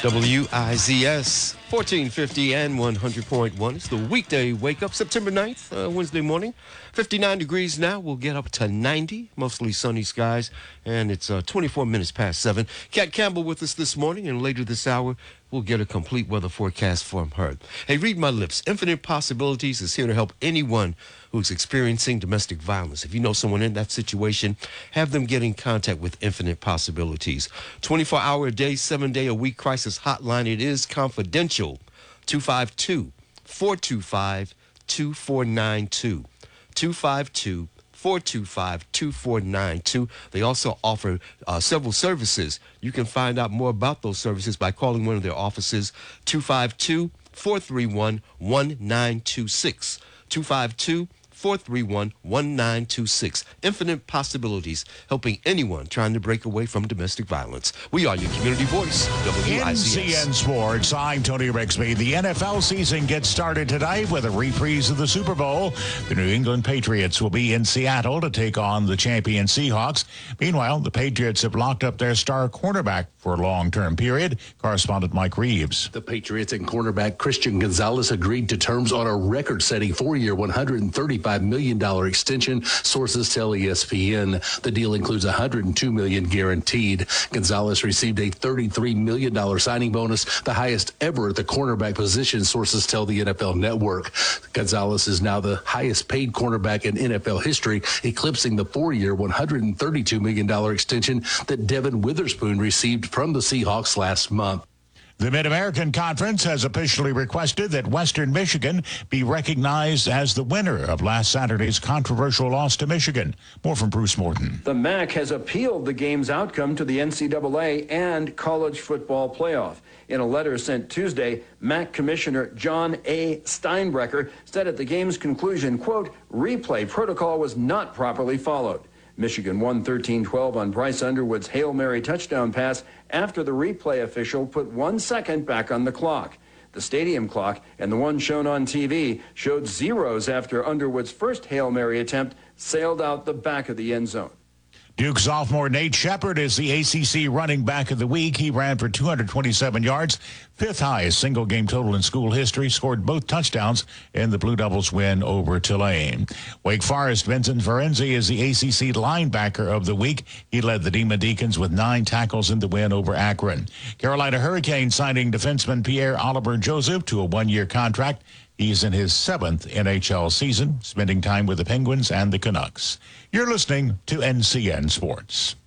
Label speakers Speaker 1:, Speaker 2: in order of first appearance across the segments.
Speaker 1: WIZS 1450 and 100.1. It's the weekday wake up, September 9th, Wednesday morning. 59 degrees now. We'll get up to 90, mostly sunny skies, and it's 24 minutes past 7. Kat Campbell with us this morning, and later this hour, we'll get a complete weather forecast from her. Hey, read my lips. Infinite Possibilities is here to help anyone who's experiencing domestic violence. If you know someone in that situation, have them get in contact with Infinite Possibilities. 24-hour a day, 7-day-a-week crisis hotline. It is confidential. 252-425-2492. 252-425-2492. They also offer several services. You can find out more about those services by calling one of their offices, 252-431-1926. 252-431-1926. Infinite Possibilities, helping anyone trying to break away from domestic violence. We are your community voice, WIZS.
Speaker 2: NCN Sports, I'm Tony Rixby. The NFL season gets started today with a reprise of the Super Bowl. The New England Patriots will be in Seattle to take on the champion Seahawks. Meanwhile, the Patriots have locked up their star cornerback for a long-term period. Correspondent Mike Reeves.
Speaker 3: The Patriots and cornerback Christian Gonzalez agreed to terms on a record-setting 4-year, $135 million extension, sources tell ESPN. The deal includes $102 million guaranteed. Gonzalez received a $33 million signing bonus, the highest ever at the cornerback position, sources tell the NFL Network. Gonzalez is now the highest-paid cornerback in NFL history, eclipsing the 4-year, $132 million extension that Devin Witherspoon received from the Seahawks last month.
Speaker 2: The Mid-American Conference has officially requested that Western Michigan be recognized as the winner of last Saturday's controversial loss to Michigan. More from Bruce Morton.
Speaker 4: The MAC has appealed the game's outcome to the NCAA and college football playoff. In a letter sent Tuesday, MAC Commissioner John A. Steinbrecher said at the game's conclusion, quote, replay protocol was not properly followed. Michigan won 13-12 on Bryce Underwood's Hail Mary touchdown pass after the replay official put 1 second back on the clock. The stadium clock and the one shown on TV showed zeros after Underwood's first Hail Mary attempt sailed out the back of the end zone.
Speaker 2: Duke sophomore Nate Shepard is the ACC running back of the week. He ran for 227 yards, fifth highest single-game total in school history, scored both touchdowns in the Blue Devils' win over Tulane. Wake Forest Vincent Ferenzi is the ACC linebacker of the week. He led the Demon Deacons with 9 tackles in the win over Akron. Carolina Hurricanes signing defenseman Pierre-Olivier Joseph to a 1-year contract. He's in his 7th NHL season, spending time with the Penguins and the Canucks. You're listening to NCN Sports.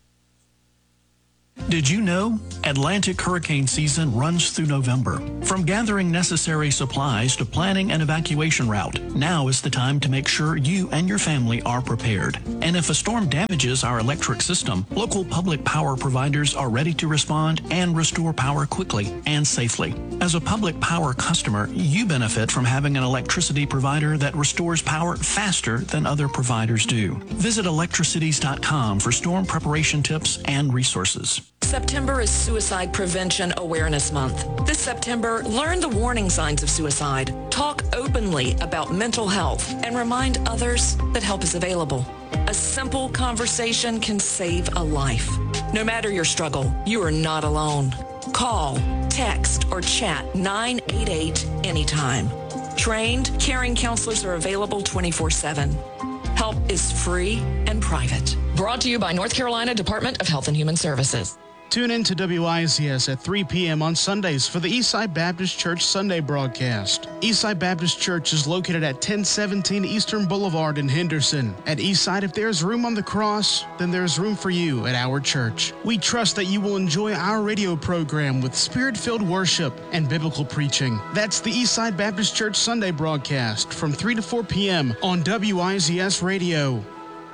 Speaker 5: Did you know Atlantic hurricane season runs through November? From gathering necessary supplies to planning an evacuation route, now is the time to make sure you and your family are prepared. And if a storm damages our electric system, local public power providers are ready to respond and restore power quickly and safely. As a public power customer, you benefit from having an electricity provider that restores power faster than other providers do. Visit electricities.com for storm preparation tips and resources.
Speaker 6: September is Suicide Prevention Awareness Month. This September, learn the warning signs of suicide, talk openly about mental health, and remind others that help is available. A simple conversation can save a life. No matter your struggle, you are not alone. Call, text, or chat 988 anytime. Trained, caring counselors are available 24/7. Help is free and private. Brought to you by North Carolina Department of Health and Human Services.
Speaker 7: Tune in to WIZS at 3 p.m. on Sundays for the Eastside Baptist Church Sunday broadcast. Eastside Baptist Church is located at 1017 Eastern Boulevard in Henderson. At Eastside, if there's room on the cross, then there's room for you at our church. We trust that you will enjoy our radio program with spirit-filled worship and biblical preaching. That's the Eastside Baptist Church Sunday broadcast from 3 to 4 p.m. on WIZS Radio.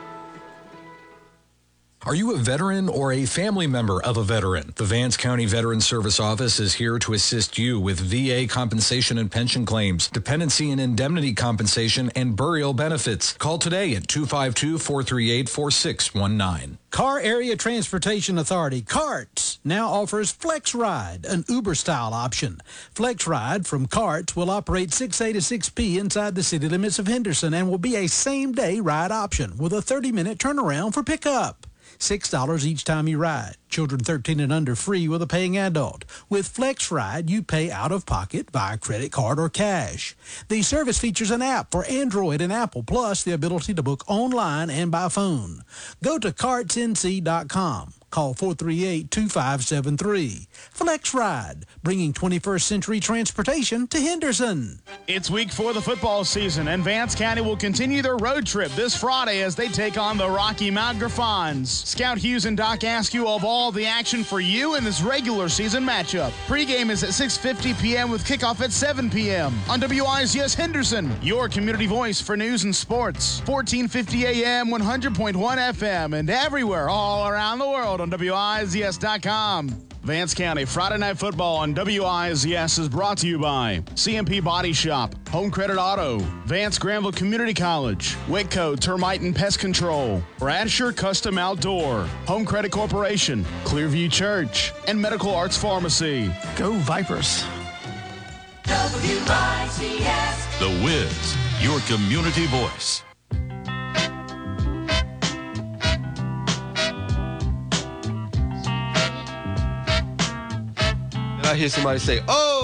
Speaker 8: Are you a veteran or a family member of a veteran? The Vance County Veteran Service Office is here to assist you with VA compensation and pension claims, dependency and indemnity compensation, and burial benefits. Call today at 252-438-4619.
Speaker 9: Car Area Transportation Authority, CARTS, now offers Flex Ride, an Uber-style option. Flex Ride from CARTS will operate 6A to 6P inside the city limits of Henderson and will be a same-day ride option with a 30-minute turnaround for pickup. $6 each time you ride. Children 13 and under free with a paying adult. With FlexRide, you pay out of pocket via credit card or cash. The service features an app for Android and Apple, plus the ability to book online and by phone. Go to kartsnc.com. Call 438-2573. FlexRide, bringing 21st century transportation to Henderson.
Speaker 7: It's week 4 of the football season, and Vance County will continue their road trip this Friday as they take on the Rocky Mount Griffons. Scout Hughes and Doc Askew of all the action for you in this regular season matchup. Pregame is at 6:50 p.m. with kickoff at 7 p.m. on WIZS Henderson, your community voice for news and sports. 1450 a.m., 100.1 FM, and everywhere all around the world on WIZS.com. Vance County Friday Night Football on WIZS is brought to you by CMP Body Shop, Home Credit Auto, Vance Granville Community College, Whitco Termite and Pest Control, Bradshaw Custom Outdoor, Home Credit Corporation, Clearview Church, and Medical Arts Pharmacy.
Speaker 5: Go Vipers.
Speaker 10: WIZS. The Wiz, your community voice.
Speaker 1: I hear somebody say, oh,